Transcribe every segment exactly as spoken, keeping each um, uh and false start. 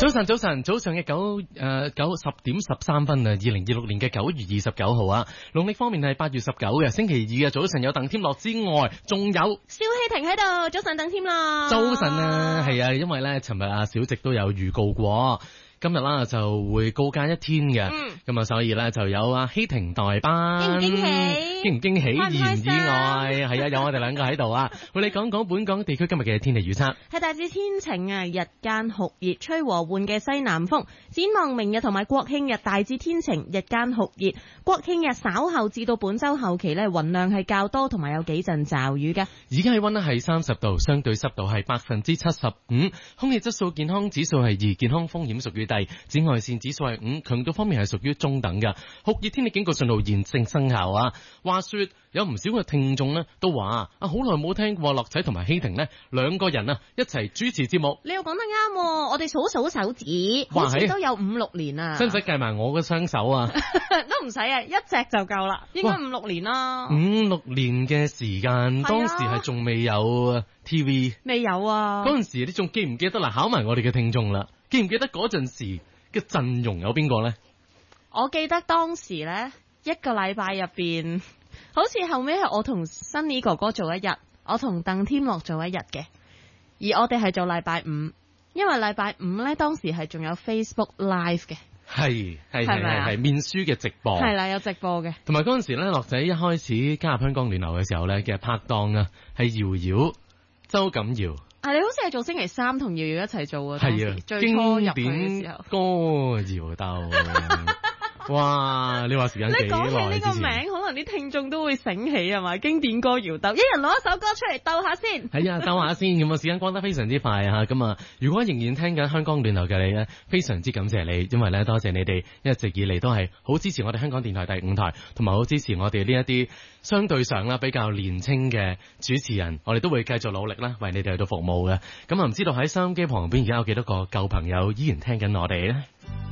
早晨，早晨，早上嘅九誒九十點十三分啊！二零二六年嘅九月二十九號啊，農曆方面係八月十九嘅星期二嘅早晨，有鄧添樂之外，仲有蕭希婷喺度。早晨，鄧添樂。 早晨啊，係啊，因為咧，尋日阿小直都有預告過。今日啦就會告假一天嘅，咁啊、嗯、所以咧就有阿希婷代班， 驚唔驚喜？ 驚唔驚喜？ 開唔開心？ 意唔意外？係啊，有我哋兩個喺度啊，為你講講本港地區今日嘅天氣預測。 係大致天晴啊，日間酷熱，吹和緩嘅西南風。展望明日同埋國慶日大致天晴，日間酷熱。國慶日稍後至到本週後期咧，雲量係較多，同埋有幾陣驟雨嘅。 而家氣溫咧係三十度，相對濕度係百分之七十五，空氣質素健康指數係二，健康風險屬於低。紫外線指數係五，強度方面係屬於中等嘅。酷熱天氣警告信號現正生效啊！話說有唔少嘅聽眾咧都話啊，好耐冇聽過樂仔同埋希婷呢兩個人啊一齊主持節目。 你又講得啱，我哋數數手指，好似都有五六年啊！ 使唔使計埋我嘅雙手啊？ 都唔使啊，一隻就夠啦，應該五六年啦。 五六年嘅時間，當時係仲未有 T V， 未有啊。 嗰陣時你仲記唔記得啦？考埋我哋嘅聽眾啦，記唔記得嗰陣時嘅陣容有邊個呢？ 我記得當時咧一個禮拜入邊，好似後尾係我同新呢哥哥做一日，我同鄧添樂做一日嘅，而我哋係做禮拜五，因為禮拜五咧當時係仲有 Facebook Live 嘅， 係係係係係面書嘅直播， 係啦有直播嘅， 同埋嗰陣時咧，樂仔一開始加入香港聯流嘅時候咧嘅拍檔啊係瑤瑤、周錦瑤。 啊！你好似係做星期三同瑤瑤一齊做啊？係啊，最初入去嘅時候， 歌謠鬥。哇！你話時間幾耐？ 你講起呢個名，可能啲聽眾都會醒起係嘛？經典歌謠鬥，一人攞一首歌出嚟鬥下先。 係啊，鬥下先咁啊！時間過得非常之快啊！咁啊，如果仍然聽緊香港聯流嘅你咧，非常之感謝你，因為咧多謝你哋一直以嚟都係好支持我哋香港電台第五台，同埋好支持我哋呢一啲相對上啦比較年輕嘅主持人，我哋都會繼續努力啦，為你哋去到服務嘅。咁啊，唔知道喺收音機旁邊而家有幾多個舊朋友依然聽緊我哋咧？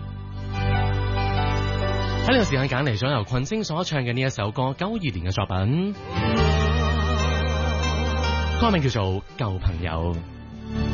喺呢個時間揀嚟咗由群星所唱嘅呢一首歌，九二年嘅作品，歌名叫做《舊朋友》。